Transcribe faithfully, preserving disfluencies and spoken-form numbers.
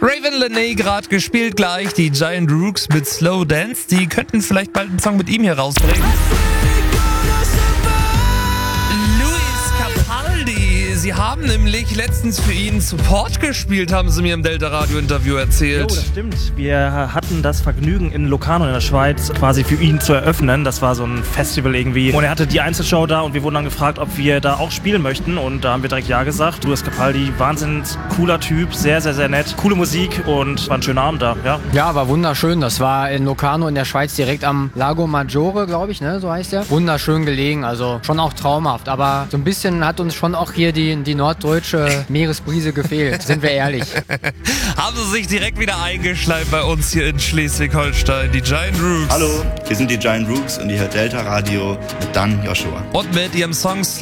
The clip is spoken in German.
Raven Lenae gerade gespielt, gleich die Giant Rooks mit Slow Dance. Die könnten vielleicht bald einen Song mit ihm hier rausbringen. Sie haben nämlich letztens für ihn Support gespielt, haben sie mir im Delta-Radio-Interview erzählt. Jo, das stimmt. Wir hatten das Vergnügen, in Locarno in der Schweiz quasi für ihn zu eröffnen. Das war so ein Festival irgendwie. Und er hatte die Einzelshow da und wir wurden dann gefragt, ob wir da auch spielen möchten. Und da haben wir direkt ja gesagt. Louis Capaldi, wahnsinnig cooler Typ, sehr, sehr, sehr nett. Coole Musik und war ein schöner Abend da, ja. Ja, war wunderschön. Das war in Locarno in der Schweiz, direkt am Lago Maggiore, glaube ich, ne? So heißt der. Wunderschön gelegen, also schon auch traumhaft. Aber so ein bisschen hat uns schon auch hier die die norddeutsche Meeresbrise gefehlt, sind wir ehrlich. Haben sie sich direkt wieder eingeschleimt bei uns hier in Schleswig-Holstein, die Giant Rooks. Hallo, wir sind die Giant Rooks und ihr hört Delta Radio mit Dan Joshua. Und mit ihrem Song